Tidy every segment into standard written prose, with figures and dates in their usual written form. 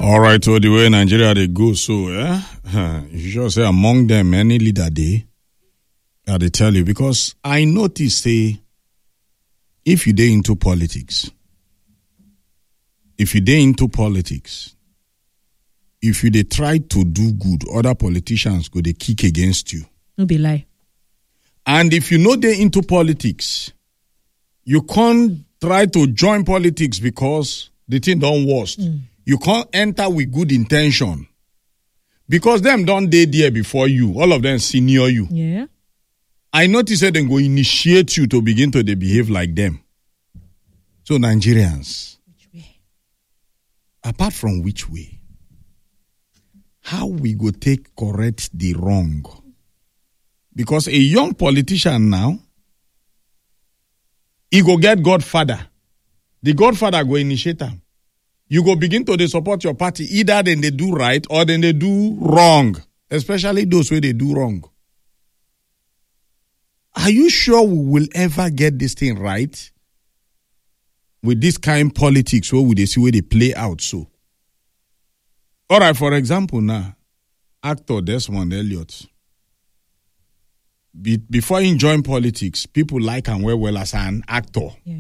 All right, so the way Nigeria they go, so you sure say among them any leader they tell you, because I notice say if you dey into politics, if you dey try to do good, other politicians go they kick against you. No be lie. And if you know they into politics, you can't try to join politics because the thing don't worst. You can't enter with good intention. Because them don't dey there before you. All of them senior you. Yeah. I notice that they go initiate you to begin to behave like them. So Nigerians, Which way? apart from which way, how we go take correct the wrong? Because a young politician now, he go get godfather. The godfather go initiate him. You go begin to dey support your party. Either then they do right or then they do wrong. Especially those where they do wrong. Are you sure we will ever get this thing right? With this kind of politics where we dey see where they play out so. All right, for example now, actor Desmond Elliot. Before he joined politics, people like him well as an actor. Yeah.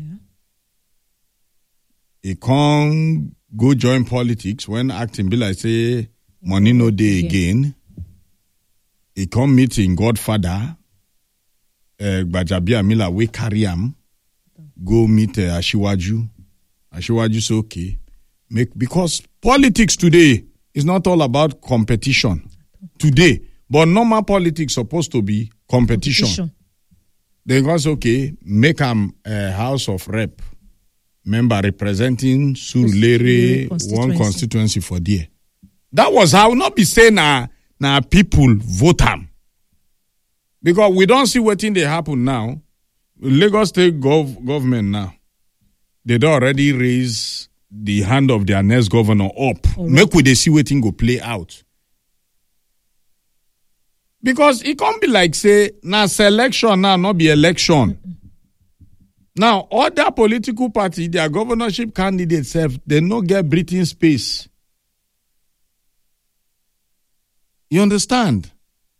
He can't go join politics when acting be like say money no day again. He can't meet in Godfather. Gbajabi Amila we carry him. Go meet Ashiwaju. Ashiwaju say okay. Because politics today is not all about competition. Today. But normal politics supposed to be competition. Then God say okay, make him a House of Rep member representing Surulere, one constituency for there. That was how, not be saying na people vote him. Because we don't see what thing they happen now. Lagos State government now, they don't already raise the hand of their next governor up. Right. Make we they see what thing go play out. Because it can't be like say, na selection now, not be election. Now, other political party, their governorship candidates they no get breathing space. You understand?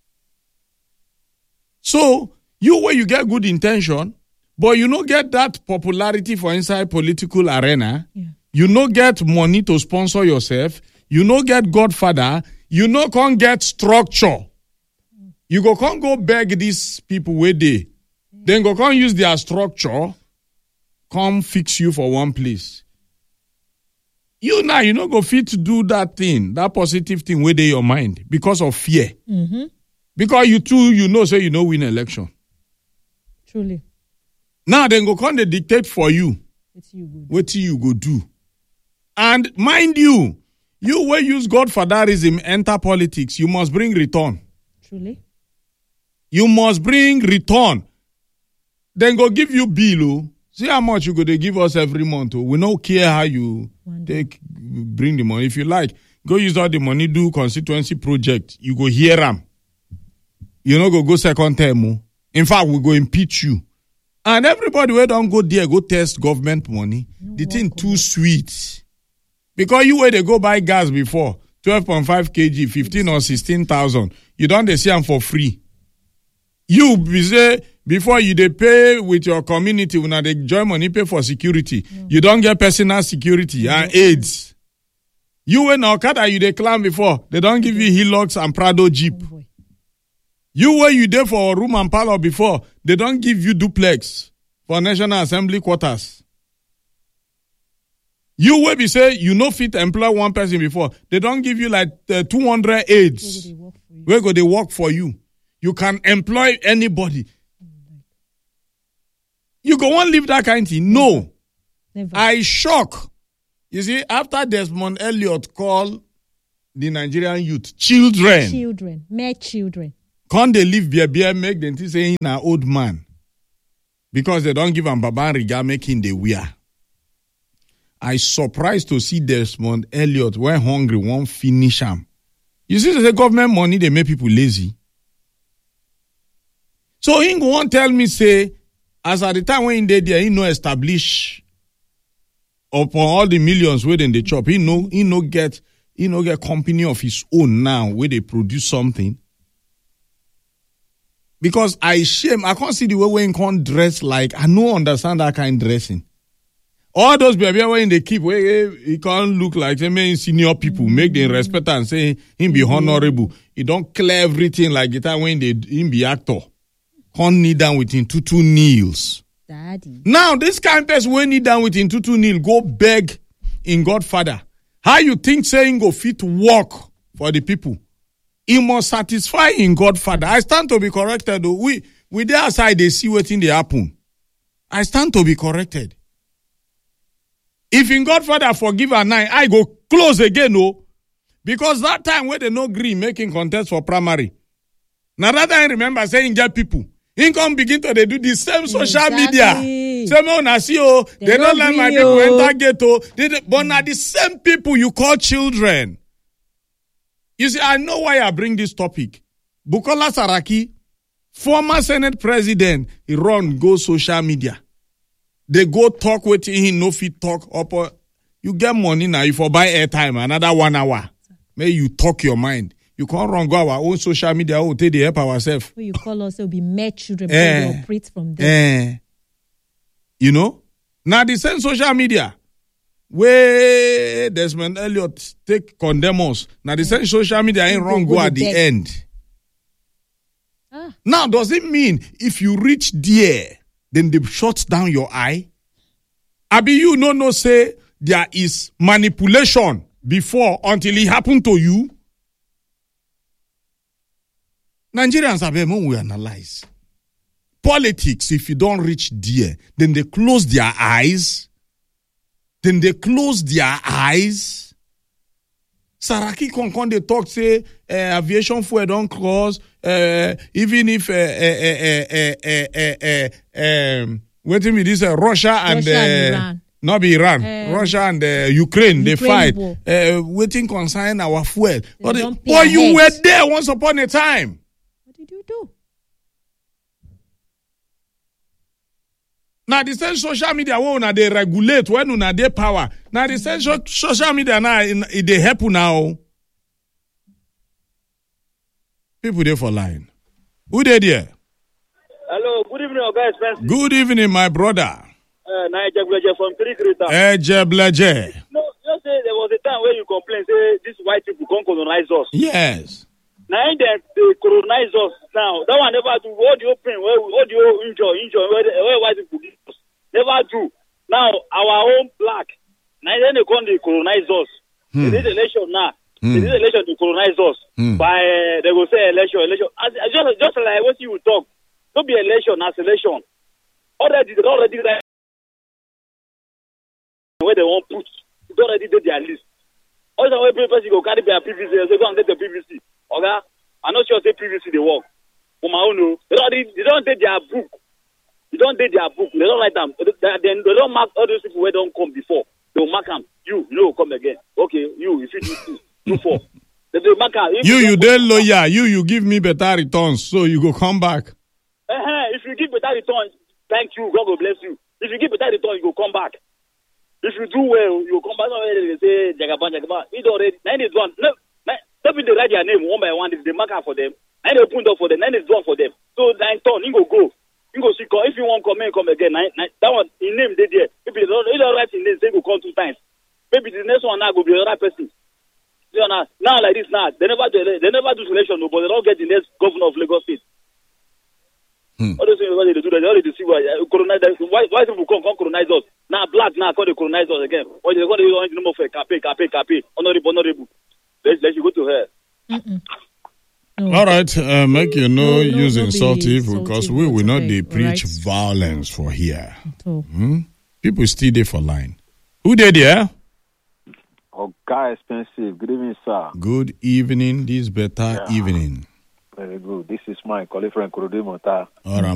So, where you get good intention, but you no get that popularity for inside political arena, you no get money to sponsor yourself, you no get godfather, you no can't get structure. You can't go beg these people where they. Then can't use their structure, come fix you for one place. You no go fit to do that thing, that positive thing where they your mind because of fear. Mm-hmm. Because you too, say you win election. Truly. Now then go come they dictate for you. What you go do. And mind you will use godfatherism enter politics, you must bring return. Truly. You must bring return. Then go give you bill. See how much you go to give us every month. We don't care how you bring the money. If you like, go use all the money, do constituency project. You go hear them. You know, go second term. In fact, we go impeach you. And everybody who don't go there, go test government money. The thing too sweet. Because you where they go buy gas before, 12.5 kg, 15 or 16,000. You don't they see them for free. You be say before you they pay with your community when they join money pay for security. You don't get personal security and aids. You when Okada you they climb before, they don't give you Hilux and Prado Jeep. You where you there for room and parlor before, they don't give you duplex for National Assembly quarters. You where be say you no fit employ one person before, they don't give you like 200 aids. Where go they work for you? You can employ anybody. You go on live that kind of thing? No. Never. I shock. You see, after Desmond Elliot called the Nigerian youth children. Mere children. Can't they live beer make them say he's an old man? Because they don't give him Baba Riga making the wear. I surprised to see Desmond Elliot when hungry won't finish him. You see, the government money, they make people lazy. So he won't tell me, say, as at the time when they there, he no establish upon all the millions within the chop. He no get get company of his own now where they produce something. Because I can't see the way when can't dress like, I don't understand that kind of dressing. All those baby when they keep where he can't look like they senior people, make them respect and say him be honorable. He don't clear everything like the time when him be actor. Can't kneel down with him two kneels. Daddy. Now this kind of person when kneel down with him two kneel, go beg in Godfather. How you think saying go fit work for the people? He must satisfy in Godfather. I stand to be corrected though. We there outside they see what in the happen. I stand to be corrected. If in Godfather forgive a 9, I go close again, no. Because that time where they no agree making contest for primary. Now that I remember saying get people. In come begin to they do the same social media. Same on as you, they don't let my people enter ghetto. But now the same people you call children. You see, I know why I bring this topic. Bukola Saraki, former Senate president, he go social media. They go talk with him, no fit talk up. You get money now, if you buy airtime, another 1 hour. May you talk your mind. You can't run go our own social media, take the help ourselves. What you call us, will be met children, we operate from there. You know? Now the same social media, where Desmond Elliott take condemn us. Now the same social media ain't wrong go at the end. Now, does it mean if you reach there, then they shut down your eye? Abi you no say there is manipulation before until it happened to you? Nigerians have when we analyze. Politics, if you don't reach there, then they close their eyes. Saraki Konkon they talk say aviation fuel don't close. Even if waiting with this Russia and Iran. Not be Iran, Russia and Ukraine they fight. Waiting consign our fuel. But you were there once upon a time. What did you do? Now the same social media when they regulate when they power. Now the same social media now they help now. People there for line. Who they there? Hello, good evening, guys. Good evening, my brother. Ejebleje from 3 Ejebleje. No, just say there was a time where you complained, say these white people can't colonize us. Yes. Now they colonize us now. That one never do. What do you open? What do you enjoy? Where white people give us? Never do. Now our own black. Now then they come to colonize us. They did election now. They did election to colonize us. By they will say election. Just like what you talk. Don't be election as election. Already where they want put. They already did their list. Also, when people go carry their PVC, they go and get the PVC. Okay? I'm not sure say PVC they work. For my own, they don't take their book. They don't take their book. They don't write them. Then they don't mark all those people who don't come before. They will mark them. You come again. Okay, you if you do 4. They mark them. You then lawyer. You give me better returns, so you go come back. If you give better returns, thank you. God will bless you. If you give better returns, you go come back. If you do well, you come back. They say Jagaban. It already. Then it's one. No, they write their name one by one. If they mark out for them, and they open up for them, then it's done for them. So then turn, you go. You go see. If you want come again. That one in name they there. Maybe they don't write in name. They go call 2 times. Maybe the next one now go be another person. You know, now like this now they never do selection, but they don't get the next governor of Lagos State. All those things they do, they already see why colonize. Why people come colonize us? Now black now call they colonize us again. Or they call the number for cape. Honorable. Let you go to her. No. All right, make you no use be insultive because we will not okay, preach right. violence for here. So. People still there for line. Who they there? Oga Expensive. Good evening, sir. Good evening. This better evening. Very good. This is my colleague friend Kurudu Mota. All right.